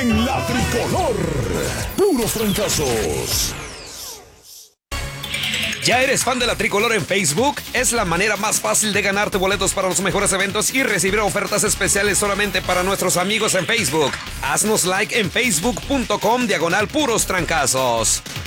en la tricolor. Puros trancazos. ¿Ya eres fan de la Tricolor en Facebook? Es la manera más fácil de ganarte boletos para los mejores eventos y recibir ofertas especiales solamente para nuestros amigos en Facebook. Haznos like en facebook.com/puros trancazos.